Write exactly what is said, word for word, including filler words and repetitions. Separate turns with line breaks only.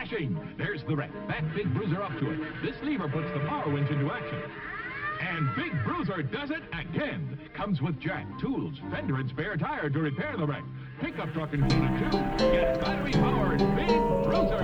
Pushing. There's the wreck. That Big Bruiser up to it. This lever puts the power winch into action. And Big Bruiser does it again. Comes with jack, tools, fender, and spare tire to repair the wreck. Pickup truck included, too. Get battery-powered Big Bruiser.